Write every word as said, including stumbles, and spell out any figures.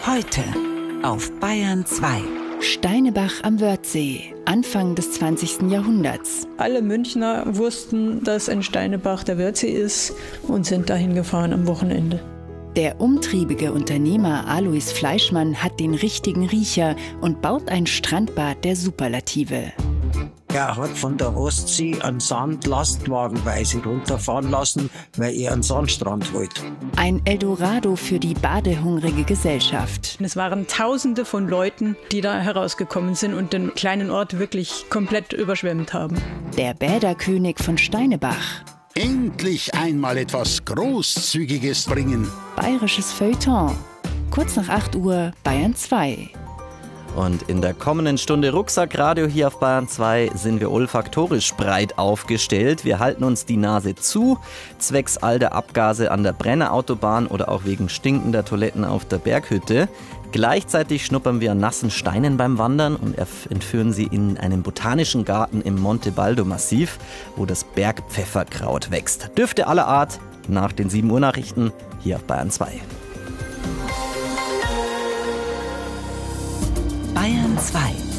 Heute auf Bayern zwei. Steinebach am Wörthsee, Anfang des zwanzigsten Jahrhunderts. Alle Münchner wussten, dass in Steinebach der Wörthsee ist und sind dahin gefahren am Wochenende. Der umtriebige Unternehmer Alois Fleischmann hat den richtigen Riecher und baut ein Strandbad der Superlative. Er hat von der Ostsee einen Sand lastwagenweise runterfahren lassen, weil er einen Sandstrand wollte. Ein Eldorado für die badehungrige Gesellschaft. Es waren Tausende von Leuten, die da herausgekommen sind und den kleinen Ort wirklich komplett überschwemmt haben. Der Bäderkönig von Steinebach. Endlich einmal etwas Großzügiges bringen. Bayerisches Feuilleton. Kurz nach acht Uhr, Bayern zwei. Und in der kommenden Stunde Rucksackradio hier auf Bayern zwei sind wir olfaktorisch breit aufgestellt. Wir halten uns die Nase zu, zwecks all der Abgase an der Brennerautobahn oder auch wegen stinkender Toiletten auf der Berghütte. Gleichzeitig schnuppern wir an nassen Steinen beim Wandern und entführen sie in einen botanischen Garten im Monte Baldo Massiv, wo das Bergpfefferkraut wächst. Düfte aller Art nach den sieben Uhr Nachrichten hier auf Bayern zwei. Bayern zwei.